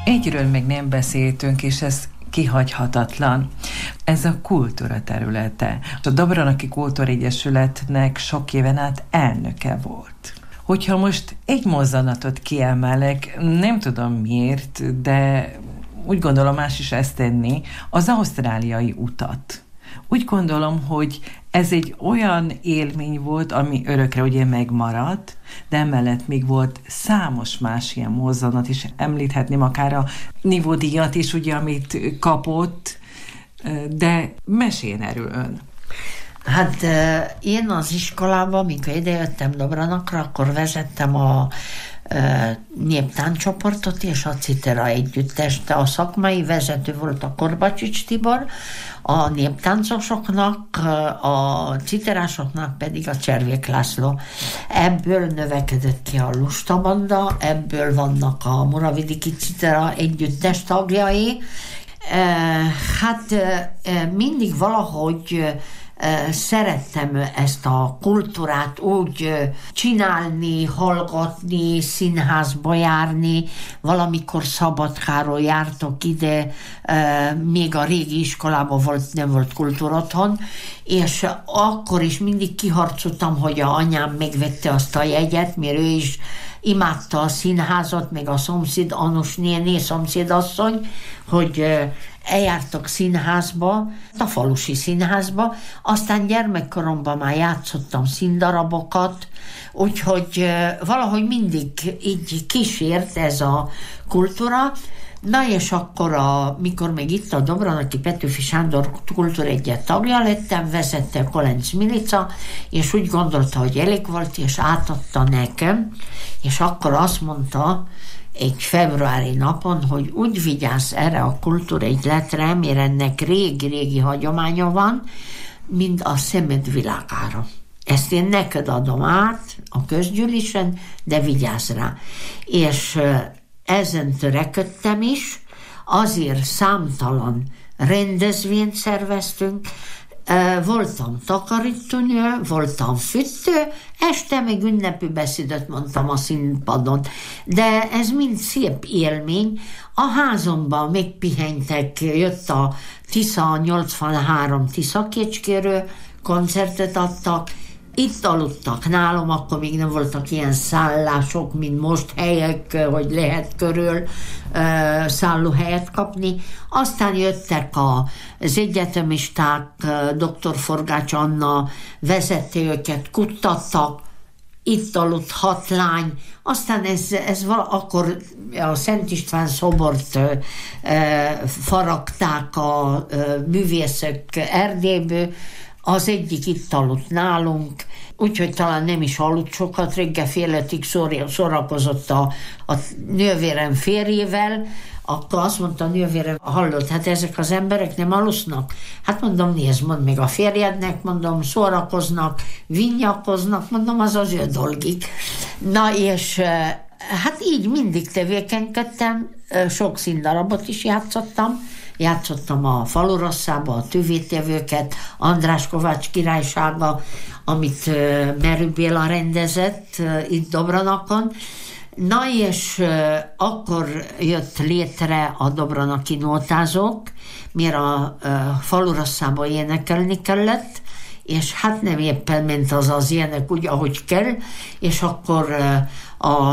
Egyről még nem beszéltünk, és ez kihagyhatatlan. Ez a kultúra területe. A Dobranaki Kultúregyesületnek sok éven át elnöke volt. Hogyha most egy mozzanatot kiemelek, nem tudom miért, de úgy gondolom más is ezt tenni, az ausztráliai utat. Úgy gondolom, hogy ez egy olyan élmény volt, ami örökre ugye megmaradt, de emellett még volt számos más ilyen mozzanat is, említhetném akár a nívódíjat is, ugye, amit kapott, de meséljen erről ön. Hát én az iskolában, mikor idejöttem Dobranakra, akkor vezettem a néptáncsoportot és a Citera együttest. A szakmai vezető volt a Korbacsics Tibor, a néptáncosoknak, a citerásoknak pedig a Cservék László. Ebből növekedett ki a Lustabanda, ebből vannak a Muravidiki Citera együttes tagjai. Hát mindig valahogy szerettem ezt a kultúrát úgy csinálni, hallgatni, színházba járni. Valamikor Szabadkáról jártok ide, még a régi iskolában nem volt kultúrotthon, és akkor is mindig kiharcoltam, hogy a anyám megvette azt a jegyet, mert ő is imádta a színházat, meg a szomszéd, Anus néni, szomszédasszony, hogy eljártak színházba, a falusi színházba, aztán gyermekkoromban már játszottam színdarabokat, úgyhogy valahogy mindig így kísért ez a kultúra. Na és akkor, mikor még itt a Dobranaki Petőfi Sándor Kultúregylet tagja lettem, vezette a Kolenc Milica, és úgy gondolta, hogy elég volt, és átadta nekem, és akkor azt mondta egy februári napon, hogy úgy vigyázz erre a kultúregyletre, mert ennek régi-régi hagyománya van, mint a szemed világára. Ezt én neked adom át a közgyűlésen, de vigyázz rá. És ezen törekedtem is, azért számtalan rendezvényt szerveztünk, voltam takarítónő, voltam fűtő, este még ünnepi beszédet mondtam a színpadon, de ez mind szép élmény. A házomban megpihentek, jött a Tisza 83 Tiszakécskéről, koncertet adtak, itt aludtak nálam, akkor még nem voltak ilyen szállások, mint most helyek, hogy lehet körül szállóhelyet kapni. Aztán jöttek az egyetemisták, dr. Forgács Anna vezette őket, kuttattak, itt aludt 6 lány, aztán akkor a Szent István szobort faragták a művészek Erdélyből, az egyik itt aludt nálunk, úgyhogy talán nem is aludt sokat, reggel fél 5-ig szórakozott a nővérem férjével, akkor azt mondta a nővérem, hallott, hát ezek az emberek nem alusznak? Hát mondom, nézd, mondd meg a férjednek, mondom, szórakoznak, vinnyakoznak, mondom, az az ő dolgik. Na és hát így mindig tevékenykedtem, sok színdarabot is játszottam a Falurosszába, a Tüvétevőket, András Kovács királysága, amit Merő Béla rendezett itt Dobranakon. Na és akkor jött létre a Dobranaki Nótázók, mert a Falurosszába énekelni kellett, és hát nem éppen ment az ének úgy, ahogy kell, és akkor a